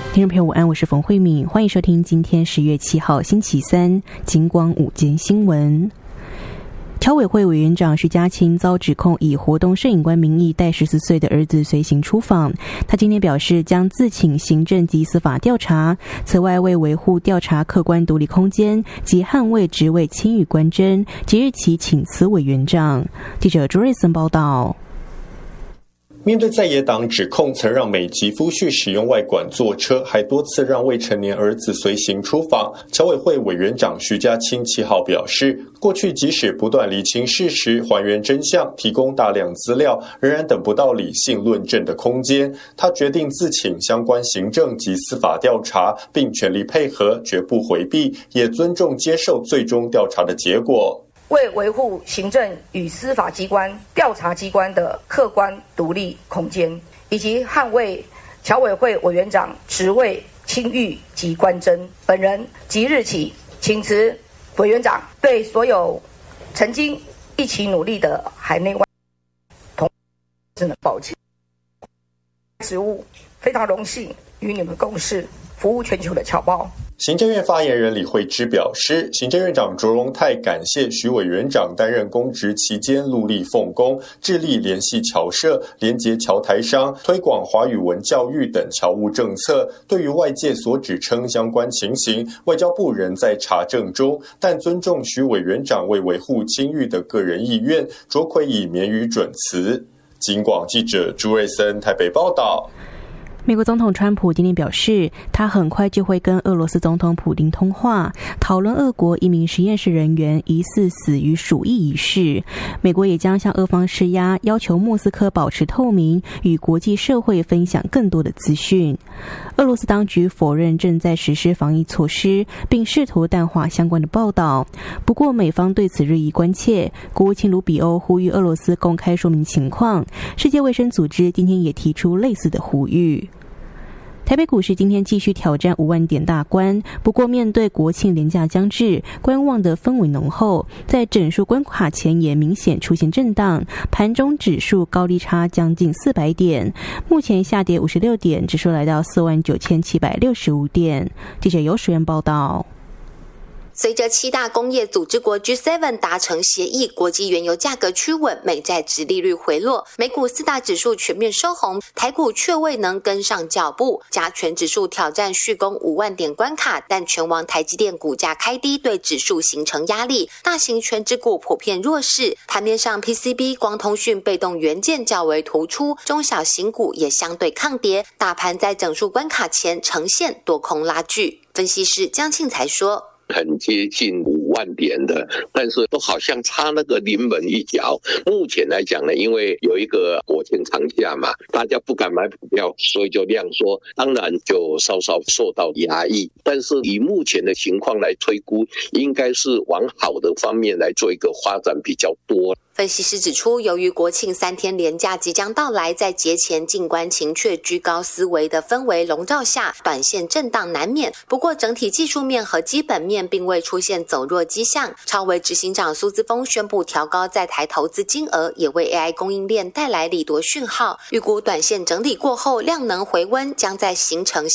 听众朋友午安，我是冯慧敏，欢迎收听今天10月7号星期三金光午间新闻。侨委会委员长徐家清遭指控以活动摄影官名义带14岁的儿子随行出访，他今天表示将自请行政及司法调查，此外为维护调查客观独立空间及捍卫职位清誉官箴，即日起请辞委员长。记者朱瑞森报道。 面对在野党指控曾让美籍夫婿使用外馆坐车，还多次让未成年儿子随行出访，侨委会委员长徐家清7号表示，过去即使不断厘清事实、还原真相、提供大量资料，仍然等不到理性论证的空间。他决定自请相关行政及司法调查，并全力配合，绝不回避，也尊重接受最终调查的结果。 为维护行政与司法机关、调查机关的客观独立空间，以及捍卫侨委会委员长职位清誉及官箴，本人即日起请辞委员长，对所有曾经一起努力的海内外同志们抱歉。职务非常荣幸与你们共事，服务全球的侨胞。 行政院发言人李惠芝表示，行政院长卓荣泰感谢徐委员长担任公职期间戮力奉公，致力联系侨社、连结侨台商、推广华语文教育等侨务政策。对于外界所指称相关情形，外交部仍在查证中，但尊重徐委员长为维护清誉的个人意愿，卓揆已免予准辞。警广记者朱瑞森台北报道。 美国总统川普今天表示，他很快就会跟俄罗斯总统普丁通话，讨论俄国一名实验室人员疑似死于鼠疫一事。美国也将向俄方施压，要求莫斯科保持透明，与国际社会分享更多的资讯。俄罗斯当局否认正在实施防疫措施，并试图淡化相关的报道。不过美方对此日益关切，国务卿卢比欧呼吁俄罗斯公开说明情况。世界卫生组织今天也提出类似的呼吁。台北股市今天继续挑战5万点大关，不过面对国庆连假将至，观望的氛围浓厚，在整数关卡前也明显出现震荡，盘中指数高低差将近400点，目前下跌56点，指数来到49765点。记者游水源报道。 随着7大工业组织国 G7 达成协议，国际原油价格趋稳，美债殖利率回落，美股4大指数全面收红，台股却未能跟上脚步，加权指数挑战续攻5万点关卡，但全网台积电股价开低，对指数形成压力，大型权值股普遍弱势，盘面上 PCB、光通讯、被动元件较为突出，中小型股也相对抗跌，大盘在整数关卡前呈现多空拉锯。分析师江庆才说， 很接近5万点的，但是都好像差那个临门一脚。目前来讲呢，因为有一个国庆长假嘛，大家不敢买股票，所以就量缩，当然就稍稍受到压抑。但是以目前的情况来推估，应该是往好的方面来做一个发展比较多。 分析师指出，由于国庆3天连假即将到来，在节前静观情却居高思维的氛围笼罩下，短线震荡难免。不过整体技术面和基本面并未出现走弱迹象。超微执行长苏姿丰宣布调高在台投资金额，也为 AI 供应链带来利多讯号。预估短线整理过后，量能回温，将在形成